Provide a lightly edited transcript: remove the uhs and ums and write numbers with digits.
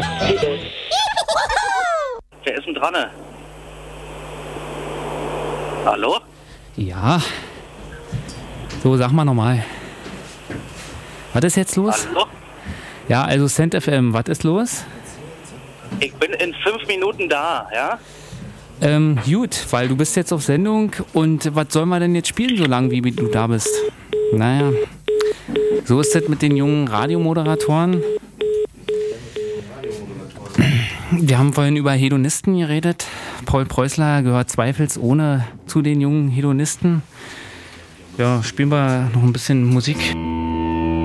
Wer ist denn dran? Hallo? Ja. So, sag mal nochmal. Was ist jetzt los? Hallo? Ja, also Cent FM, was ist los? Ich bin in 5 Minuten da, ja? Gut, weil du bist jetzt auf Sendung und was soll man denn jetzt spielen, so lange wie du da bist? Naja, so ist das mit den jungen Radiomoderatoren. Wir haben vorhin über Hedonisten geredet. Paul Preußler gehört zweifelsohne zu den jungen Hedonisten. Ja, spielen wir noch ein bisschen Musik.